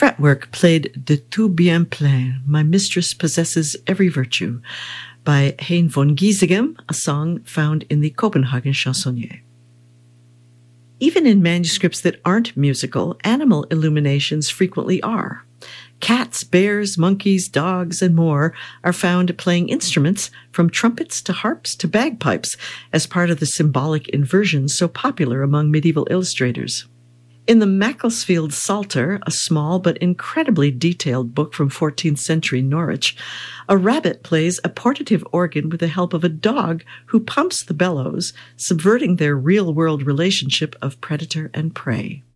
Fretwork played De Tout Bien Plein, My Mistress Possesses Every Virtue, by Hein von Giesegem, a song found in the Copenhagen Chansonnier. Even in manuscripts that aren't musical, animal illuminations frequently are. Cats, bears, monkeys, dogs, and more are found playing instruments from trumpets to harps to bagpipes as part of the symbolic inversions so popular among medieval illustrators. In the Macclesfield Psalter, a small but incredibly detailed book from 14th century Norwich, a rabbit plays a portative organ with the help of a dog who pumps the bellows, subverting their real-world relationship of predator and prey.